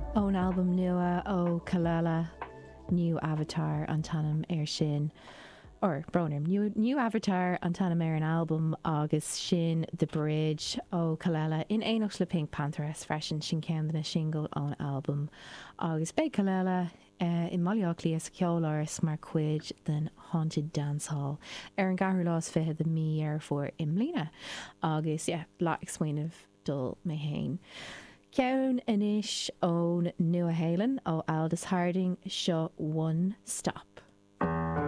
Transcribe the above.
Ón album nua ó Kalala, New Avatar an tanam sin. Or Bronim, new Avatar an tanam an album agus sin The Bridge ó Kalala in éoch le Pink Panthers freisin sin cean na single ón album. Agus be Kalala in maileach lías ceolars mar cuid den Haunted Dance Hall an gahar lás fithe de mí ar for imlína. Agus, lá explainah dul mé hain. Ceann inis ón Nua Halen ó Aldous Harding seo One Stop.